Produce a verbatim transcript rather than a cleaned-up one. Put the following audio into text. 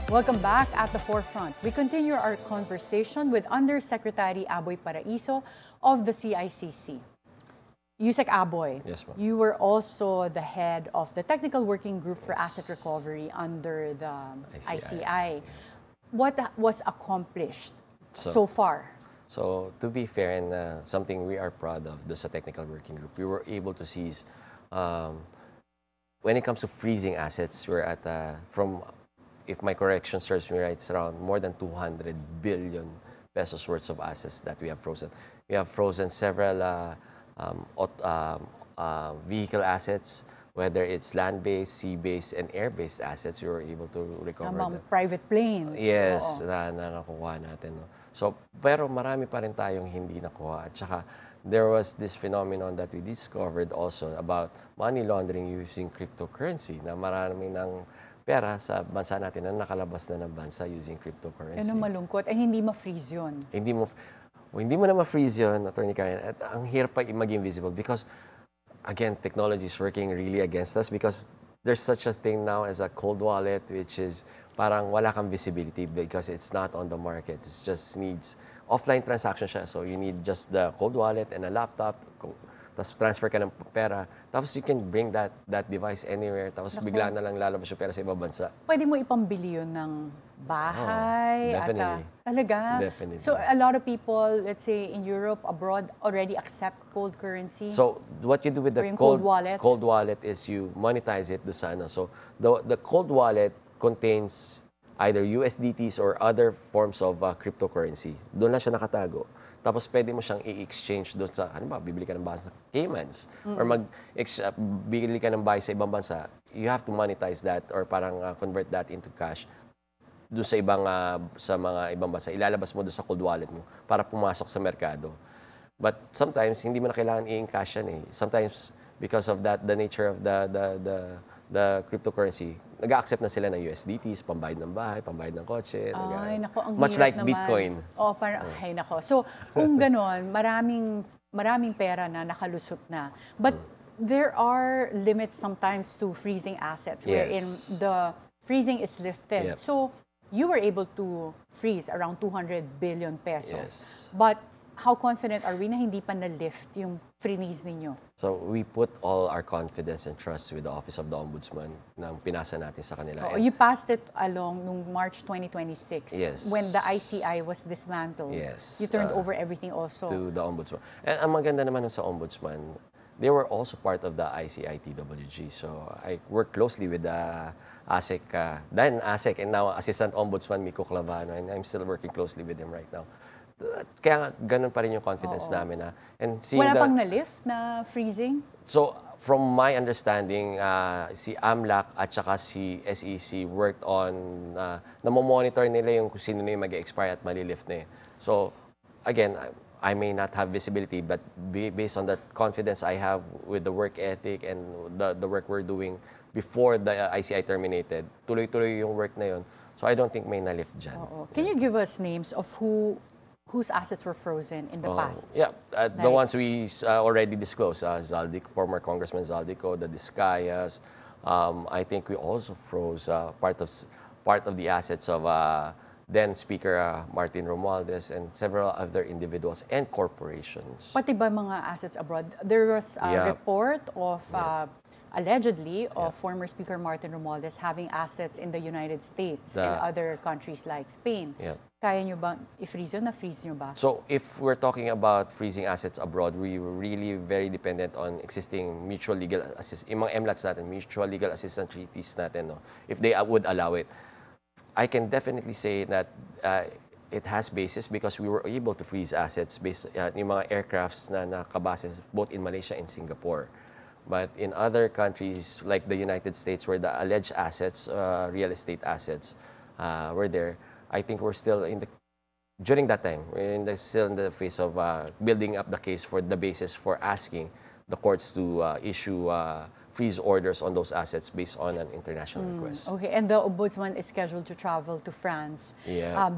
Welcome back at the forefront. We continue our conversation with Undersecretary Aboy Paraiso of the C I C C. Yusek Aboy, Yes, ma'am. you were also the head of the Technical Working Group for Asset Recovery under the I C I. What was accomplished so, So- far? So to be fair and uh, something we are proud of, the sa technical working group, we were able to seize, um, when it comes to freezing assets, we're at, uh, from, if my correction serves me right, it's around more than two hundred billion pesos worth of assets that we have frozen. We have frozen several uh, um, aut- um, uh, vehicle assets, whether it's land-based, sea-based, and air-based assets, we were able to recover Among them. private planes. Yes, Oo. na, na nakuha natin. No? So, pero marami pa rin tayong hindi nakuha. At saka, there was this phenomenon that we discovered also about money laundering using cryptocurrency, na marami ng pera sa bansa natin na nakalabas na ng bansa using cryptocurrency. Yan ang malungkot. Eh, hindi ma-freeze yun. Hindi mo, hindi mo na ma-freeze yun, Attorney Karen. At ang hirap pa maging visible because, again, technology is working really against us because there's such a thing now as a cold wallet, which is parang wala kang visibility because it's not on the market. It just needs offline transaction siya. So you need just the cold wallet and a laptop. Tapos transfer ka ng pera. Tapos you can bring that that device anywhere. Tapos Naku. bigla na lang lalabas yung pera sa ibang bansa. Pwede mo ipambili yun ng bahay. Oh, at, definitely. ah, talaga? Definitely. So a lot of people, let's say in Europe, abroad, already accept cold currency. So what you do with Or the yung cold, cold wallet? cold wallet is you monetize it do sa ano. So the the cold wallet contains either U S D Ts or other forms of uh, cryptocurrency. Doon lang siya nakatago. Tapos pwede mo siyang i-exchange doon sa, ano ba, bibili ka ng bahay sa Caymans. Or mag uh, bibili ka ng bahay sa ibang bansa. You have to monetize that or parang uh, convert that into cash doon sa ibang uh, sa mga ibang bansa. Ilalabas mo doon sa cold wallet mo para pumasok sa merkado. But sometimes hindi mo na kailangan i-encash yan eh. Sometimes because of that, the nature of the the the, the cryptocurrency, nag-accept na sila ng U S D Ts, pambayad ng bahay, pambayad ng kotse. Ay, nag- nako, ang Much hirap like naman. Bitcoin. Oh, para, ay, nako. So, kung ganon, maraming, maraming pera na nakalusot na. But there are limits sometimes to freezing assets wherein Yes. the freezing is lifted. Yep. So, you were able to freeze around two hundred billion pesos. Yes. But how confident are we na hindi pa na-lift yung freeze ninyo? So we put all our confidence and trust with the Office of the Ombudsman na pinasa natin sa kanila. Oh, And- you passed it along nung March twenty twenty-six Yes. when the I C I was dismantled. Yes. You turned Uh, over everything also. to the Ombudsman. And ang maganda naman nun sa Ombudsman, they were also part of the I C I T W G. So I work closely with the ASEC, uh, then ASEC, and now Assistant Ombudsman Miko Clavano, and I'm still working closely with him right now. Kaya nga, ganun pa rin yung confidence Oo. namin na. And seeing Wala the- pang na-lift na freezing? So, from my understanding, uh, si AMLAC at saka si S E C worked on, uh, namomonitor nila yung kung sino na yung mag-expire at malilift na eh. So, again, I, I may not have visibility, but be, based on the confidence I have with the work ethic and the, the work we're doing before the uh, I C I terminated, tuloy-tuloy yung work na yun. So, I don't think may na-lift dyan. Oo. Can you give us names of who whose assets were frozen in the Uh, past? Yeah, uh, the Like- ones we uh, already disclosed, uh, Zaldico, former Congressman Zaldico, the Discayas. Um, I think we also froze uh, part of s- part of the assets of uh, then Speaker uh, Martin Romualdez and several other individuals and corporations. Pati ba mga assets abroad? There was a Yeah. report of uh, allegedly of former Speaker Martin Romualdez having assets in the United States and The- other countries like Spain. Yeah. Kaya nyo ba i-freeze yun? Na-freeze nyo ba? So if we're talking about freezing assets abroad, we were really very dependent on existing mutual legal assist, yung mga M LATs natin, mutual legal assistance treaties natin, no? If they uh, would allow it. I can definitely say that uh, it has basis because we were able to freeze assets based uh, yung mga aircrafts na nakabase both in Malaysia and Singapore. But in other countries like the United States where the alleged assets, uh, real estate assets, uh, were there, I think we're still in the during that time, we're in the, still in the phase of uh, building up the case for the basis for asking the courts to uh, issue uh, freeze orders on those assets based on an international request. Okay, and the Ombudsman is scheduled to travel to France Yeah. um,